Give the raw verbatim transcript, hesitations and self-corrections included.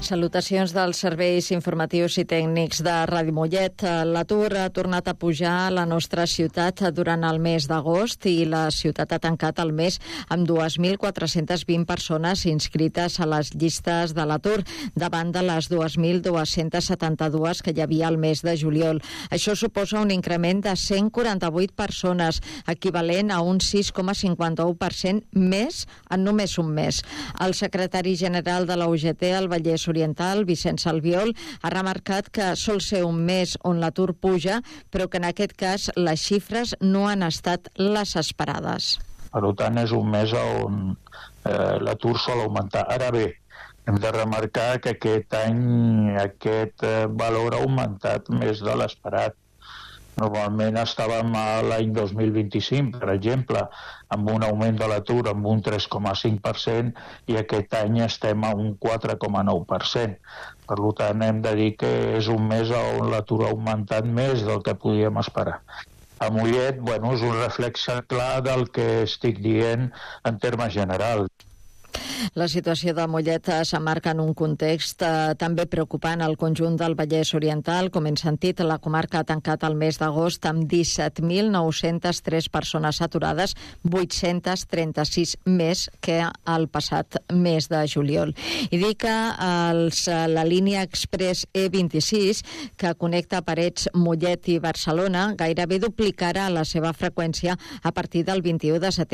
Salutacions dels serveis informatius i tècnics de Ràdio Mollet. L'atur ha tornat a pujar a la nostra ciutat durant el mes d'agost i la ciutat ha tancat el mes amb dues mil quatre-cents vint persones inscrites a les llistes de l'atur, davant de les dues mil dos-cents setanta-dos que hi havia el mes de juliol. Això suposa un increment de cent quaranta-vuit persones, equivalent a un sis coma cinquanta-u per cent més en només un mes. El secretari general de la U G T al Vallès Oriental, Vicenç Albiol, ha remarcat que sol ser un mes on l'atur puja, però que en aquest cas les xifres no han estat les esperades. Per tant, és un mes on eh, l'atur sol augmentar. Ara bé, hem de remarcar que aquest any aquest eh, valor ha augmentat més de l'esperat. Normalment estàvem a l'any dos mil vint-i-cinc, per exemple, amb un augment de l'atur amb un tres coma cinc per cent i aquest any estem a un quatre coma nou per cent. Per tant, hem de dir que és un mes on l'atur ha augmentat més del que podíem esperar. A Mollet, bueno, és un reflexe clar del que estic dient en termes generals. La situació de Mollet s'emmarca en un context eh, també preocupant al conjunt del Vallès Oriental. Com hem sentit, la comarca ha tancat el mes d'agost amb disset mil nou-centes tres persones aturades, vuit-centes trenta-sis més que el passat mes de juliol. I dir que els, la línia Express E vint-i-sis, que connecta Parets, Mollet i Barcelona, gairebé duplicarà la seva freqüència a partir del vint-i-u de setembre.